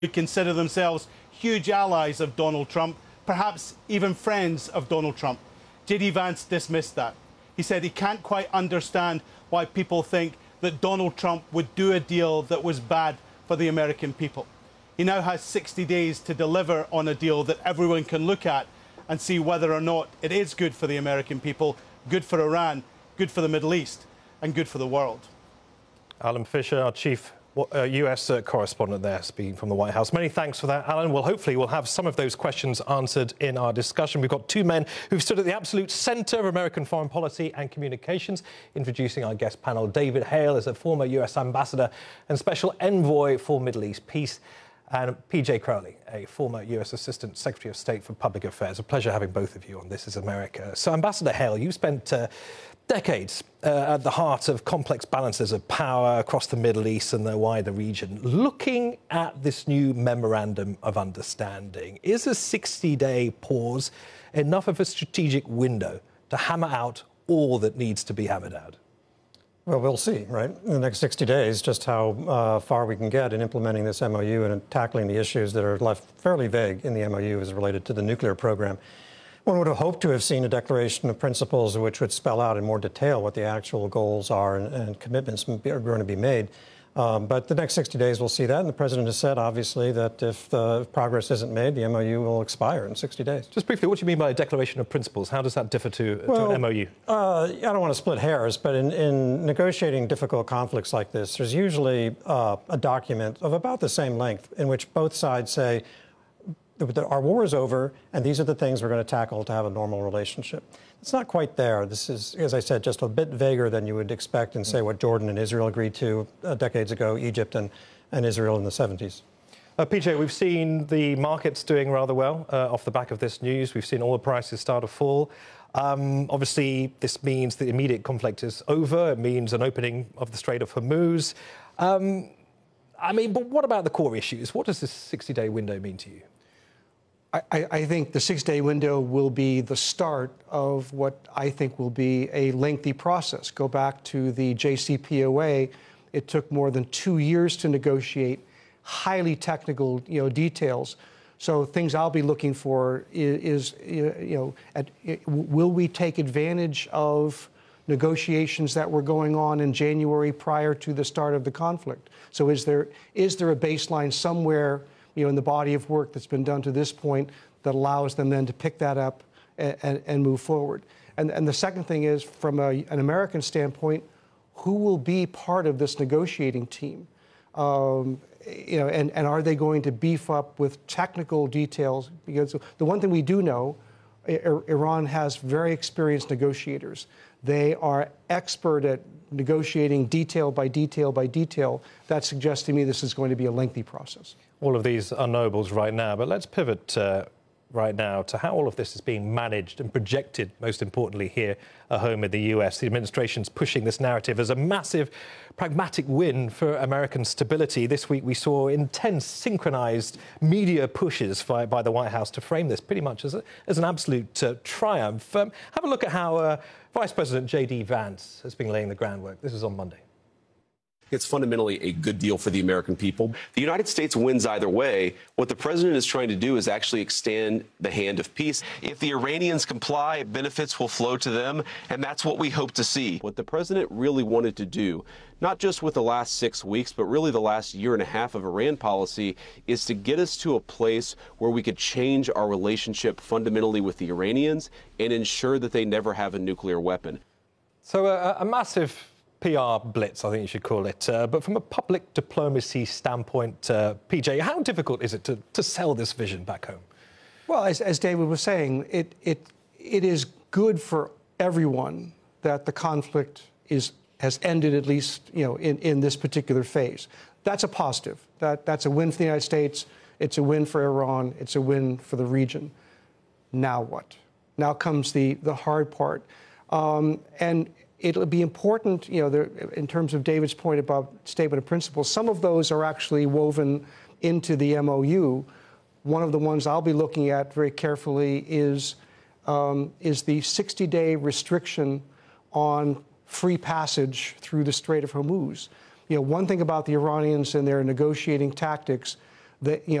who consider themselves huge allies of Donald Trump, perhaps even friends of Donald Trump. J.D. Vance dismissed that. He said he can't quite understand why people think that Donald Trump would do a deal that was bad for the American people. He now has 60 days to deliver on a deal that everyone can look at and see whether or not it is good for the American people, good for Iran, good for the Middle East, and good for the world. Alan Fisher, our chief US correspondent there, speaking from the White House. Many thanks for that, Alan. Well, hopefully we'll have some of those questions answered in our discussion. We've got two men who've stood at the absolute centre of American foreign policy and communications. Introducing our guest panel, David Hale is a former US ambassador and special envoy for Middle East peace, and P.J. Crowley, a former US Assistant Secretary of State for Public Affairs. A pleasure having both of you on This Is America. So, Ambassador Hale, you spent decades at the heart of complex balances of power across the Middle East and the wider region. Looking at this new memorandum of understanding, is a 60-day pause enough of a strategic window to hammer out all that needs to be hammered out? Well, we'll see, right, in the next 60 days, just how far we can get in implementing this MOU and tackling the issues that are left fairly vague in the MOU as related to the nuclear program. One would have hoped to have seen a declaration of principles which would spell out in more detail what the actual goals are and commitments are going to be made. But the next 60 days, we'll see that. And the president has said, obviously, that if progress isn't made, the MOU will expire in 60 days. Just briefly, what do you mean by a declaration of principles? How does that differ to an MOU? I don't want to split hairs, but in negotiating difficult conflicts like this, there's usually a document of about the same length in which both sides say, our war is over, and these are the things we're going to tackle to have a normal relationship. It's not quite there. This is, as I said, just a bit vaguer than you would expect in, say, what Jordan and Israel agreed to decades ago, Egypt and Israel in the 70s. PJ, we've seen the markets doing rather well off the back of this news. We've seen oil prices start to fall. Obviously, this means the immediate conflict is over. It means an opening of the Strait of Hormuz. But what about the core issues? What does this 60-day window mean to you? I think the 6-day window will be the start of what I think will be a lengthy process. Go back to the JCPOA. It took more than 2 years to negotiate highly technical, details. So things I'll be looking for is will we take advantage of negotiations that were going on in January prior to the start of the conflict? So is there a baseline somewhere in the body of work that's been done to this point that allows them then to pick that up and move forward? And the second thing is, from an American standpoint, who will be part of this negotiating team? And are they going to beef up with technical details? Because the one thing we do know, Iran has very experienced negotiators. They are expert at negotiating detail by detail by detail. That suggests to me this is going to be a lengthy process. All of these are knowables right now, but let's pivot right now to how all of this is being managed and projected, most importantly here at home in the US. The administration's pushing this narrative as a massive pragmatic win for American stability. This week we saw intense synchronized media pushes by the White House to frame this pretty much as an absolute triumph. Have a look at how Vice President J.D. Vance has been laying the groundwork. This is on Monday. It's fundamentally a good deal for the American people. The United States wins either way. What the president is trying to do is actually extend the hand of peace. If the Iranians comply, benefits will flow to them, and that's what we hope to see. What the president really wanted to do, not just with the last 6 weeks, but really the last year and a half of Iran policy, is to get us to a place where we could change our relationship fundamentally with the Iranians and ensure that they never have a nuclear weapon. So a massive PR blitz, I think you should call it. But from a public diplomacy standpoint, PJ, how difficult is it to sell this vision back home? Well, as David was saying, it is good for everyone that the conflict has ended, at least in this particular phase. That's a positive. That's a win for the United States. It's a win for Iran. It's a win for the region. Now what? Now comes the hard part, and it'll be important, in terms of David's point about statement of principles. Some of those are actually woven into the MOU. One of the ones I'll be looking at very carefully is the 60-day restriction on free passage through the Strait of Hormuz. One thing about the Iranians and their negotiating tactics, that,